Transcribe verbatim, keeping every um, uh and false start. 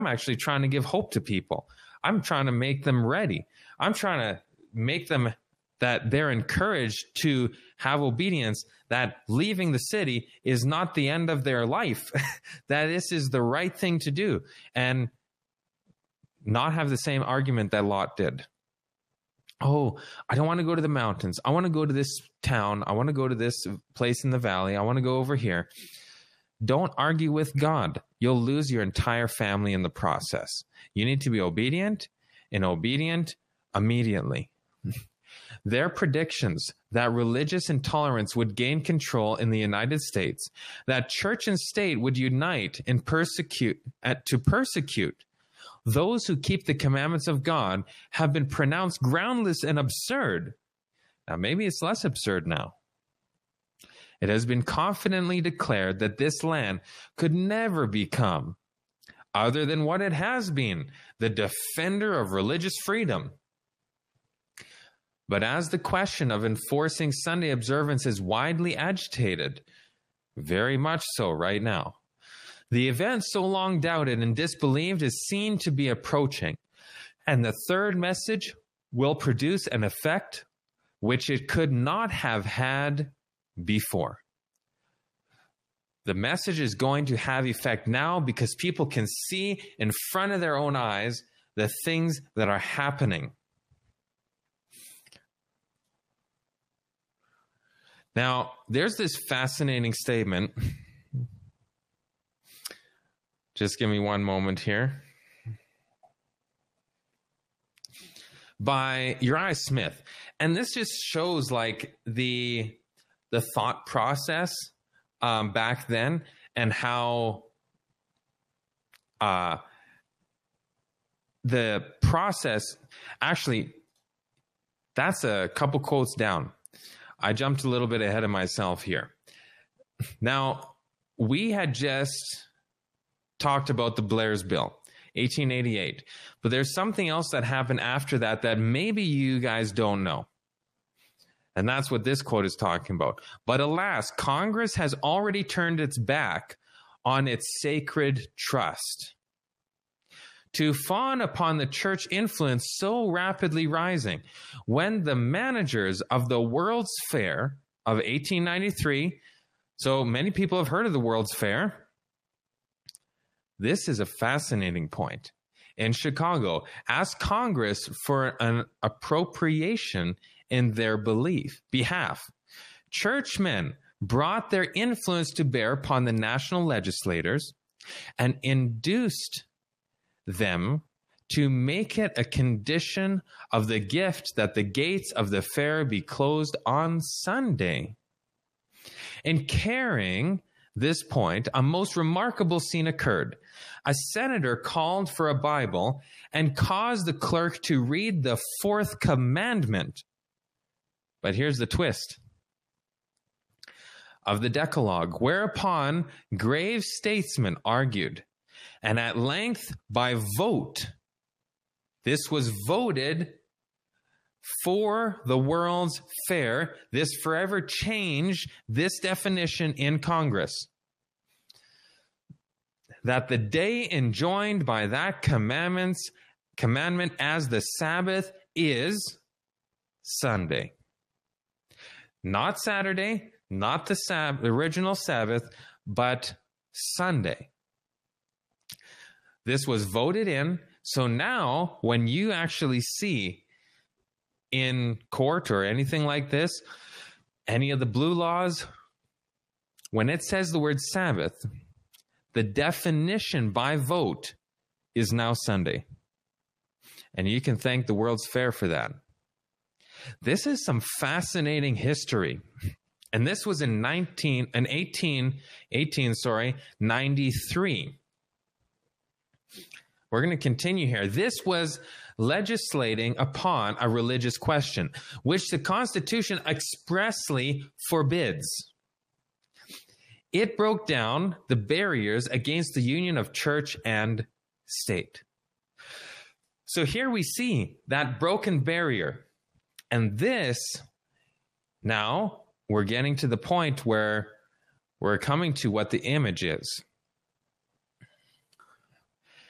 actually trying to give hope to people. I'm trying to make them ready. I'm trying to make them that they're encouraged to have obedience, that leaving the city is not the end of their life, that this is the right thing to do, and not have the same argument that Lot did. Oh, I don't want to go to the mountains. I want to go to this town. I want to go to this place in the valley. I want to go over here. Don't argue with God. You'll lose your entire family in the process. You need to be obedient, and obedient immediately. Their predictions that religious intolerance would gain control in the United States, that church and state would unite and persecute at, to persecute those who keep the commandments of God, have been pronounced groundless and absurd. Now, maybe it's less absurd now. It has been confidently declared that this land could never become, other than what it has been, the defender of religious freedom. But as the question of enforcing Sunday observance is widely agitated, very much so right now, the event so long doubted and disbelieved is seen to be approaching, and the third message will produce an effect which it could not have had before. The message is going to have effect now because people can see in front of their own eyes the things that are happening. Now, there's this fascinating statement. Just give me one moment here. By Uriah Smith. And this just shows like the, the thought process um, back then, and how uh, the process, actually, that's a couple quotes down. I jumped a little bit ahead of myself here. Now, we had just talked about the Blair's Bill, eighteen eighty-eight. But there's something else that happened after that that maybe you guys don't know. And that's what this quote is talking about. But alas, Congress has already turned its back on its sacred trust. To fawn upon the church influence so rapidly rising, when the managers of the World's Fair of eighteen ninety-three, so many people have heard of the World's Fair. This is a fascinating point. In Chicago, asked Congress for an appropriation in their belief behalf. Churchmen brought their influence to bear upon the national legislators and induced them to make it a condition of the gift that the gates of the fair be closed on Sunday. In carrying this point, a most remarkable scene occurred. A senator called for a Bible and caused the clerk to read the fourth commandment. But here's the twist of the Decalogue, whereupon grave statesmen argued, and at length by vote, this was voted for the World's Fair. This forever changed this definition in Congress, that the day enjoined by that commandments, commandment as the Sabbath is Sunday. Not Saturday, not the Sab- original Sabbath, but Sunday. This was voted in. So now when you actually see in court or anything like this, any of the blue laws, when it says the word Sabbath, the definition by vote is now Sunday. And you can thank the World's Fair for that. This is some fascinating history. And this was in nineteen and eighteen, eighteen, sorry, ninety-three. We're going to continue here. This was legislating upon a religious question, which the Constitution expressly forbids. It broke down the barriers against the union of church and state. So here we see that broken barrier. And this, now we're getting to the point where we're coming to what the image is.